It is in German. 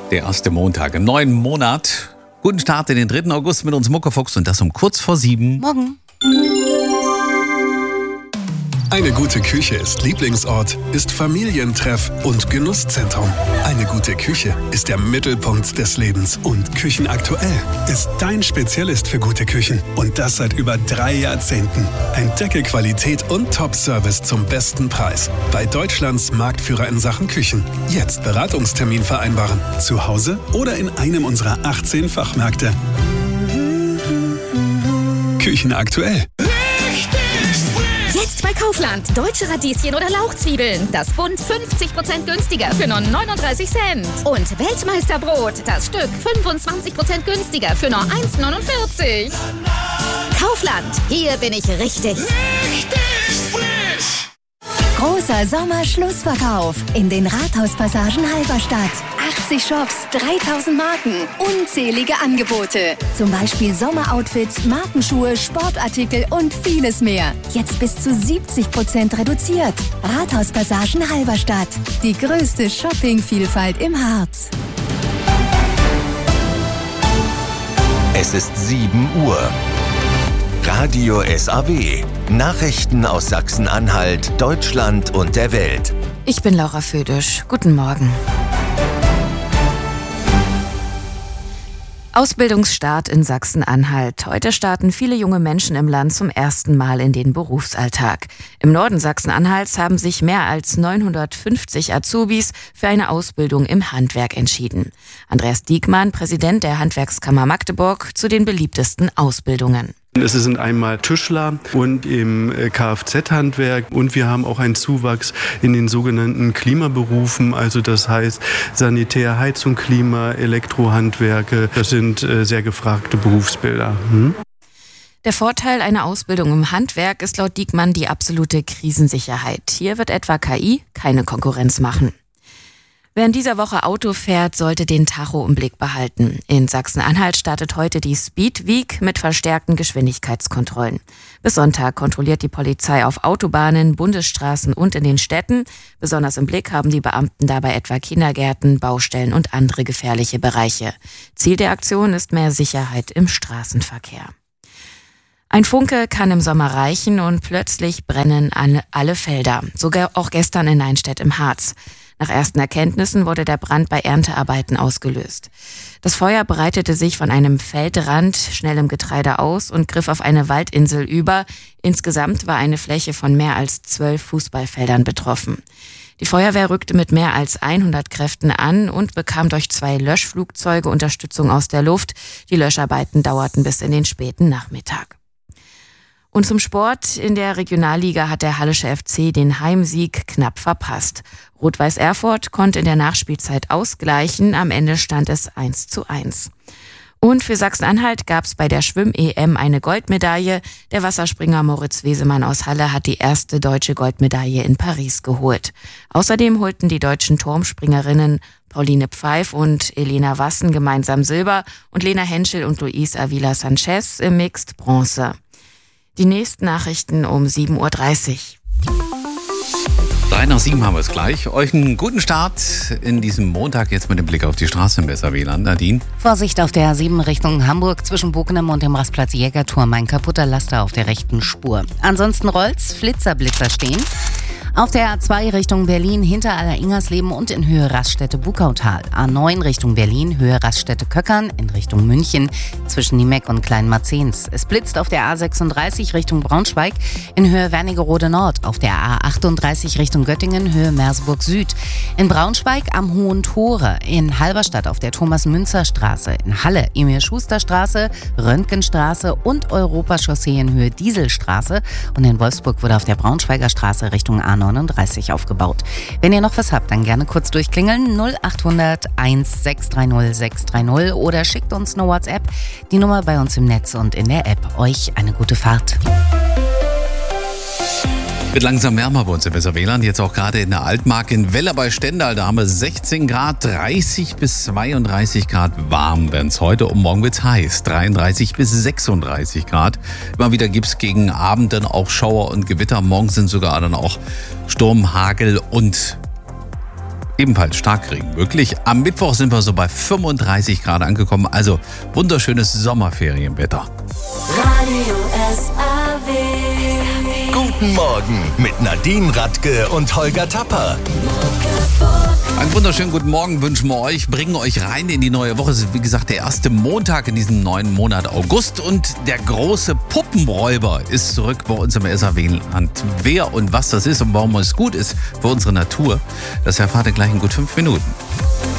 Der erste Montag im neuen Monat. Guten Start in den 3. August mit uns Muckefuchs und das um kurz vor 7. Morgen. Eine gute Küche ist Lieblingsort, ist Familientreff und Genusszentrum. Eine gute Küche ist der Mittelpunkt des Lebens. Und Küchenaktuell ist dein Spezialist für gute Küchen. Und das seit über 3 Jahrzehnten. Entdecke Qualität und Top-Service zum besten Preis. Bei Deutschlands Marktführer in Sachen Küchen. Jetzt Beratungstermin vereinbaren. Zu Hause oder in einem unserer 18 Fachmärkte. Küchenaktuell. Jetzt bei Kaufland. Deutsche Radieschen oder Lauchzwiebeln. Das Bund 50% günstiger für nur 39 Cent. Und Weltmeisterbrot. Das Stück 25% günstiger für nur 1,49. Kaufland. Hier bin ich richtig. Richtig frisch. Großer Sommerschlussverkauf in den Rathauspassagen Halberstadt. 80 Shops, 3000 Marken, unzählige Angebote. Zum Beispiel Sommeroutfits, Markenschuhe, Sportartikel und vieles mehr. Jetzt bis zu 70% reduziert. Rathauspassagen Halberstadt. Die größte Shoppingvielfalt im Harz. Es ist 7 Uhr. Radio SAW. Nachrichten aus Sachsen-Anhalt, Deutschland und der Welt. Ich bin Laura Födisch. Guten Morgen. Ausbildungsstart in Sachsen-Anhalt. Heute starten viele junge Menschen im Land zum ersten Mal in den Berufsalltag. Im Norden Sachsen-Anhalts haben sich mehr als 950 Azubis für eine Ausbildung im Handwerk entschieden. Andreas Diekmann, Präsident der Handwerkskammer Magdeburg, zu den beliebtesten Ausbildungen. Es sind einmal Tischler und im Kfz-Handwerk und wir haben auch einen Zuwachs in den sogenannten Klimaberufen, also das heißt Sanitär, Heizung, Klima, Elektrohandwerke. Das sind sehr gefragte Berufsbilder. Der Vorteil einer Ausbildung im Handwerk ist laut Diekmann die absolute Krisensicherheit. Hier wird etwa KI keine Konkurrenz machen. Wer in dieser Woche Auto fährt, sollte den Tacho im Blick behalten. In Sachsen-Anhalt startet heute die Speed Week mit verstärkten Geschwindigkeitskontrollen. Bis Sonntag kontrolliert die Polizei auf Autobahnen, Bundesstraßen und in den Städten. Besonders im Blick haben die Beamten dabei etwa Kindergärten, Baustellen und andere gefährliche Bereiche. Ziel der Aktion ist mehr Sicherheit im Straßenverkehr. Ein Funke kann im Sommer reichen und plötzlich brennen alle Felder. Sogar auch gestern in Neinstedt im Harz. Nach ersten Erkenntnissen wurde der Brand bei Erntearbeiten ausgelöst. Das Feuer breitete sich von einem Feldrand schnell im Getreide aus und griff auf eine Waldinsel über. Insgesamt war eine Fläche von mehr als 12 Fußballfeldern betroffen. Die Feuerwehr rückte mit mehr als 100 Kräften an und bekam durch 2 Löschflugzeuge Unterstützung aus der Luft. Die Löscharbeiten dauerten bis in den späten Nachmittag. Und zum Sport. In der Regionalliga hat der Hallische FC den Heimsieg knapp verpasst. Rot-Weiß Erfurt konnte in der Nachspielzeit ausgleichen. Am Ende stand es 1:1. Und für Sachsen-Anhalt gab es bei der Schwimm-EM eine Goldmedaille. Der Wasserspringer Moritz Wesemann aus Halle hat die erste deutsche Goldmedaille in Paris geholt. Außerdem holten die deutschen Turmspringerinnen Pauline Pfeif und Elena Wassen gemeinsam Silber und Lena Henschel und Luis Avila Sanchez im Mixed Bronze. Die nächsten Nachrichten um 7:30 Uhr. 3 nach 7 haben wir es gleich. Euch einen guten Start in diesem Montag jetzt mit dem Blick auf die Straße im SAW-Land. Nadine? Vorsicht auf der A7 Richtung Hamburg zwischen Bokenem und dem Rastplatz Jägerturm. Ein kaputter Laster auf der rechten Spur. Ansonsten rollt's, Flitzer stehen. Auf der A2 Richtung Berlin hinter Aller-Ingersleben und in Höhe Raststätte Bukautal. A9 Richtung Berlin, Höhe Raststätte Köckern in Richtung München zwischen Niemeck und Kleinmarzens. Es blitzt auf der A36 Richtung Braunschweig in Höhe Wernigerode Nord. Auf der A38 Richtung Göttingen, Höhe Merseburg Süd. In Braunschweig am Hohen Tore. In Halberstadt auf der Thomas-Münzer-Straße. In Halle Emil-Schuster-Straße, Röntgenstraße und Europachaussee in Höhe Dieselstraße. Und in Wolfsburg wurde auf der Braunschweiger Straße Richtung A39 aufgebaut. Wenn ihr noch was habt, dann gerne kurz durchklingeln 0800 1630 630 oder schickt uns eine WhatsApp. Die Nummer bei uns im Netz und in der App. Euch eine gute Fahrt. Wird langsam wärmer bei uns im SAW-Land. Jetzt auch gerade in der Altmark in Weller bei Stendal. Da haben wir 16 Grad, 30 bis 32 Grad warm werden es heute. Und morgen wird es heiß, 33 bis 36 Grad. Immer wieder gibt es gegen Abend dann auch Schauer und Gewitter. Morgen sind sogar dann auch Sturm, Hagel und ebenfalls Starkregen möglich. Am Mittwoch sind wir so bei 35 Grad angekommen, also wunderschönes Sommerferienwetter. Radio SAW. Guten Morgen mit Nadine Radke und Holger Tapper. Einen wunderschönen guten Morgen wünschen wir euch, bringen euch rein in die neue Woche. Es ist wie gesagt der erste Montag in diesem neuen Monat August und der große Puppenräuber ist zurück bei uns im SAW-Land. Wer und was das ist und warum es gut ist für unsere Natur, das erfahrt ihr gleich in gut 5 Minuten.